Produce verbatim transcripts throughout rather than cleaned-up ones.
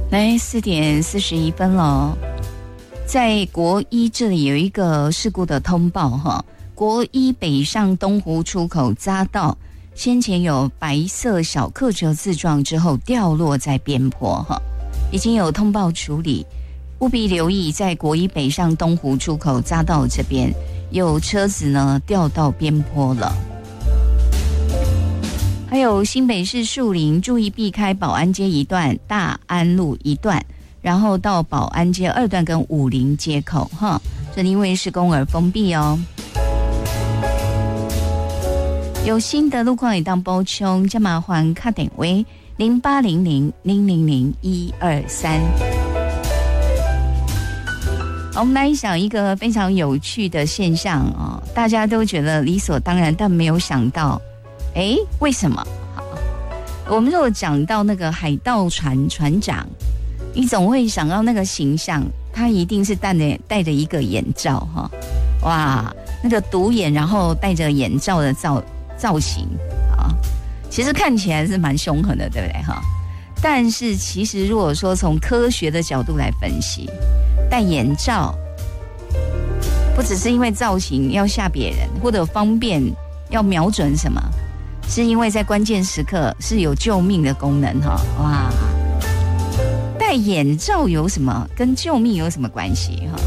来，四点四十一分了。在国一这里有一个事故的通报哈，国一北上东湖出口匝道，先前有白色小客车自撞之后掉落在边坡哈，已经有通报处理，务必留意在国一北上东湖出口匝道这边有车子呢掉到边坡了。还有新北市树林，注意避开保安街一段、大安路一段，然后到保安街二段跟武林街口哈，这因为施工而封闭哦。有新的路况也当补充，加麻烦卡点为零八零零零零零一二三。我们来想一个非常有趣的现象哦，大家都觉得理所当然，但没有想到。哎，为什么？好，我们如果讲到那个海盗船船长，你总会想到那个形象，他一定是戴着戴着一个眼罩哈，哇，那个独眼，然后戴着眼罩的造造型啊，其实看起来是蛮凶狠的，对不对哈？但是其实如果说从科学的角度来分析，戴眼罩不只是因为造型要吓别人，或者方便要瞄准什么。是因为在关键时刻是有救命的功能哈，哇！戴眼罩有什么跟救命有什么关系哈？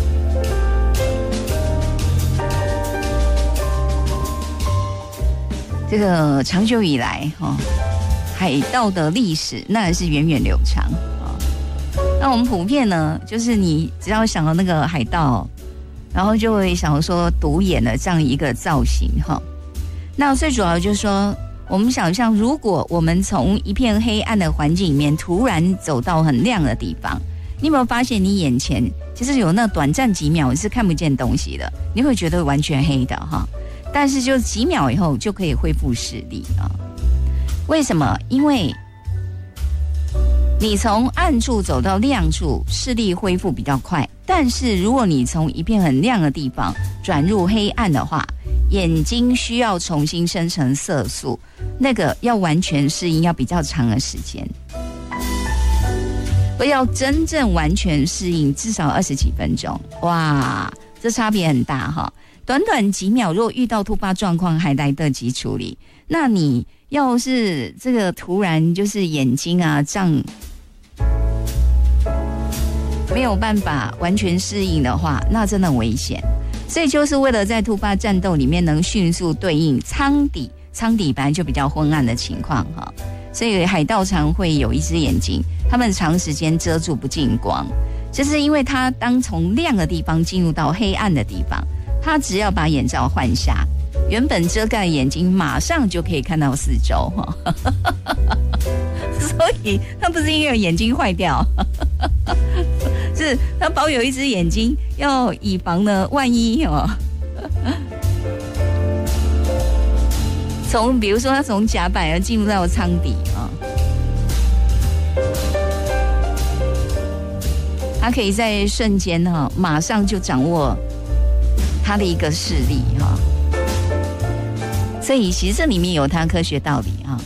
这个长久以来哈，海盗的历史那是源远流长啊。那我们普遍呢，就是你只要想到那个海盗，然后就会想说独眼的这样一个造型哈。那最主要就是说。我们想象，如果我们从一片黑暗的环境里面突然走到很亮的地方，你有没有发现你眼前其实有那短暂几秒你是看不见东西的，你会觉得完全黑的哈，但是就几秒以后就可以恢复视力啊。为什么？因为你从暗处走到亮处，视力恢复比较快，但是如果你从一片很亮的地方转入黑暗的话，眼睛需要重新生成色素，那个要完全适应要比较长的时间，不要真正完全适应至少二十几分钟。哇，这差别很大哈！短短几秒，如果遇到突发状况还来得及处理，那你要是这个突然就是眼睛啊这样没有办法完全适应的话，那真的很危险。所以就是为了在突发战斗里面能迅速对应舱底，舱底本来就比较昏暗的情况哈，所以海盗常会有一只眼睛，他们长时间遮住不进光，就是因为他当从亮的地方进入到黑暗的地方，他只要把眼罩换下，原本遮盖的眼睛马上就可以看到四周哈，所以他不是因为眼睛坏掉。是他保有一只眼睛，要以防呢万一哦。从比如说他从甲板而进入到舱底啊，他可以在瞬间哈，马上就掌握他的一个视力哈。所以其实这里面有它科学道理啊。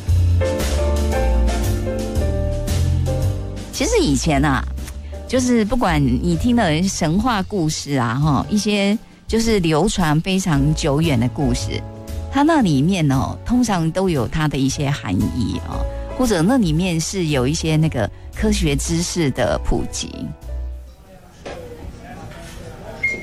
其实以前啊。就是不管你听的神话故事啊，哈，一些就是流传非常久远的故事，它那里面哦，通常都有它的一些含义哦，或者那里面是有一些那个科学知识的普及。